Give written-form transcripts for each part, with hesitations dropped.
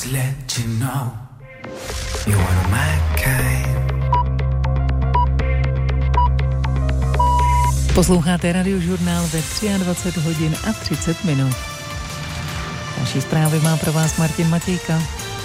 let you know you're one of my kind. Posloucháte Radiožurnál ve 23 hodin a 30 minut. Další zprávy má pro vás Martin Matějka.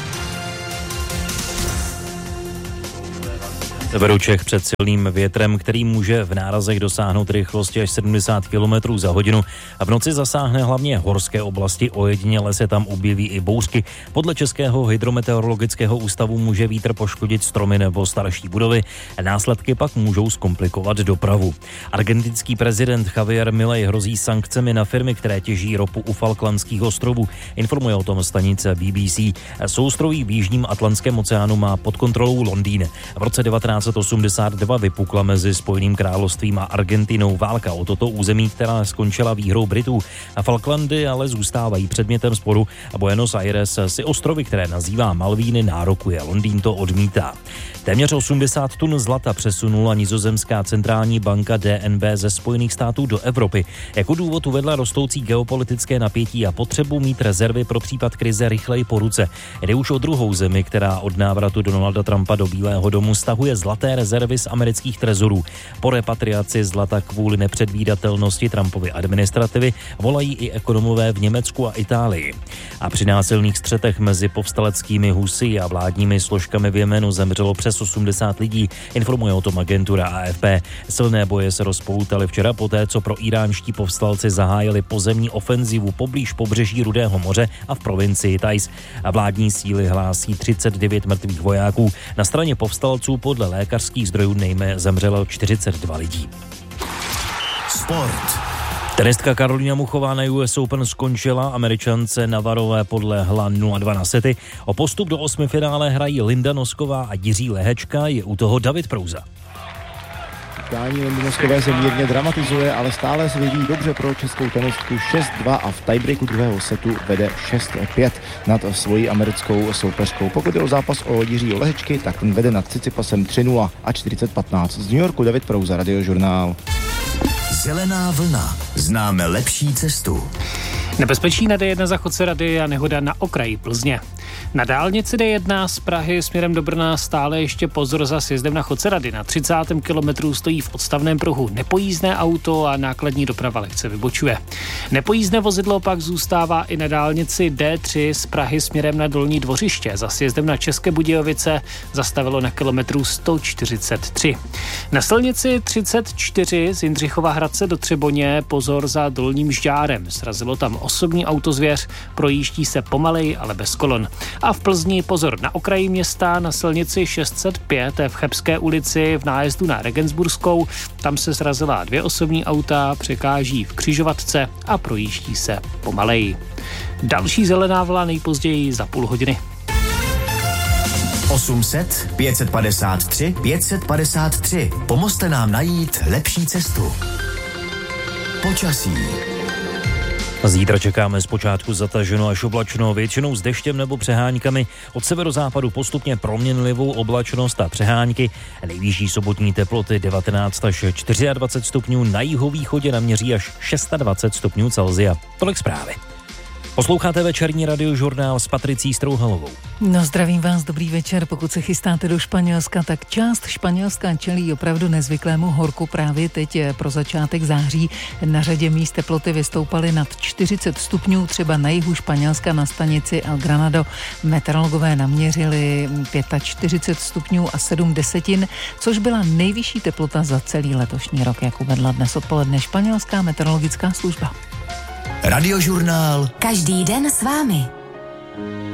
Severu Čech před silným větrem, který může v nárazech dosáhnout rychlosti až 70 km za hodinu a v noci zasáhne hlavně horské oblasti, ojediněle se tam objeví i bouřky. Podle Českého hydrometeorologického ústavu může vítr poškodit stromy nebo starší budovy, následky pak můžou zkomplikovat dopravu. Argentinský prezident Javier Milei hrozí sankcemi na firmy, které těží ropu u Falklandských ostrovů. Informuje o tom stanice BBC. Souostroví v jižním Atlantském oceánu má pod kontrolou Londýn. V roce 1982 vypukla mezi Spojeným královstvím a Argentinou válka o toto území, která skončila výhrou Britů. A Falklandy ale zůstávají předmětem sporu a Buenos Aires si ostrovy, které nazývá Malvíny, nárokuje. Londýn to odmítá. Téměř 80 tun zlata přesunula nizozemská centrální banka DNB ze Spojených států do Evropy. Jako důvod uvedla rostoucí geopolitické napětí a potřebu mít rezervy pro případ krize rychleji po ruce. Jde už o druhou zemi, která od návratu Donalda Trumpa do Bílého domu stahuje zlaté rezervy z amerických trezorů. Po repatriaci zlata kvůli nepředvídatelnosti Trumpovy administrativy volají i ekonomové v Německu a Itálii. A při násilných střetech mezi povstaleckými Husy a vládními složkami v Jemenu zemřelo přes 80 lidí, informuje o tom agentura AFP. Silné boje se rozpoutaly včera poté, co pro iránští povstalci zahájili pozemní ofenzivu poblíž pobřeží Rudého moře a v provincii Taiz. A vládní síly hlásí 39 mrtvých vojáků. Na straně povstalců podle lékařských zdrojů nejméně zemřelo 42 lidí. Sport. Tenistka Karolína Muchová na US Open skončila, Američance Navarové podlehla 0-2 na sety. O postup do osmifinále hrají Linda Nosková a Jiří Lehečka, je u toho David Prouza. Utkání Lindy Noskové se mírně dramatizuje, ale stále se vyvíjí dobře pro českou tenistku 6-2 a v tiebreaku druhého setu vede 6-5 nad svojí americkou soupeřkou. Pokud je o zápas o Jiřího Lehečky, tak ten vede nad Cicipasem 3-0 a 40-15. Z New Yorku David Prouza, Radiožurnál. Zelená vlna. Známe lepší cestu. Nebezpečí na D1 za Chodce Rady a nehoda na okraji Plzně. Na dálnici D1 z Prahy směrem do Brna stále ještě pozor za sjezdem na Chodce Rady. Na 30. kilometru stojí v odstavném pruhu nepojízdné auto a nákladní doprava lehce vybočuje. Nepojízdné vozidlo pak zůstává i na dálnici D3 z Prahy směrem na Dolní Dvořiště. Za sjezdem na České Budějovice zastavilo na kilometru 143. Na silnici 34 z Jindřichova Hradce do Třeboně pozor za Dolním Žďárem. Srazilo tam osobní autozvěř, projíždí se pomaleji, ale bez kolon. A v Plzni pozor na okraji města na silnici 605 v Chebské ulici v nájezdu na Regensburskou. Tam se srazila 2 osobní auta, překáží v křižovatce a projíždí se pomaleji. Další zelená vlna nejpozději za půl hodiny. 800 553 553. Pomozte nám najít lepší cestu. Počasí. Zítra čekáme zpočátku zataženo až oblačno, většinou s deštěm nebo přeháňkami. Od severozápadu postupně proměnlivou oblačnost a přehánky. Nejvyšší sobotní teploty 19 až 24 stupňů, na jihovýchodě naměří až 26 stupňů Celsia. Tolik zprávy. Posloucháte večerní Radiožurnál s Patricí Strouhalovou. No, zdravím vás, dobrý večer. Pokud se chystáte do Španělska, tak část Španělska čelí opravdu nezvyklému horku právě teď pro začátek září. Na řadě míst teploty vystoupaly nad 40 stupňů, třeba na jihu Španělska na stanici El Granado. Meteorologové naměřili 45 stupňů a 7 desetin, což byla nejvyšší teplota za celý letošní rok, jak uvedla dnes odpoledne španělská meteorologická služba. Radiožurnál. Každý den s vámi.